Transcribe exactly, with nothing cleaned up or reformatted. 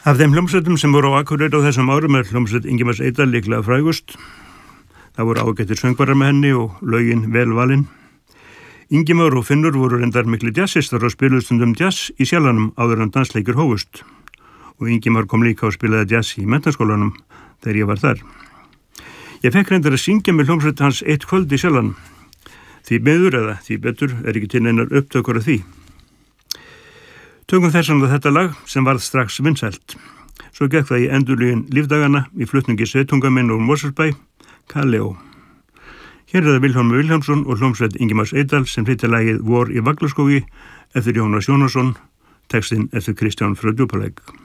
Af þeim hljómsveitum sem voru á Akureyri á þessum árum er hljómsveit Ingimars Eydal líklega frægust. Það voru ágættir söngvarar með henni og lögin vel valin. Ingimar og Finnur voru reyndar mikli jazzistar og spiluðu stundum jazz í Sjallanum áður en dansleikir hófust. Og Ingimar kom líka og spilaði jazz í menntaskólanum þegar ég var þar. Ég fekk reyndar að syngja með hljómsveit hans eitt kvöld í Sjallanum. Því miður eða því betur er ekki til neinar upptökur af því. Tökum þessan að þetta lag sem varð strax vinsælt. Svo gekk það í endurlögin Lífdagana í flutningi Sveitungaminn úr Mosfellsbæ, Kaleo. Hér er það Vilhjálmur Vilhjálmsson og hljómsveit Ingimars Eydal sem flytja lagið Vor í Vaglaskógi eftir Jónas Jónasson, textinn eftir Kristján frá Djúpalæk.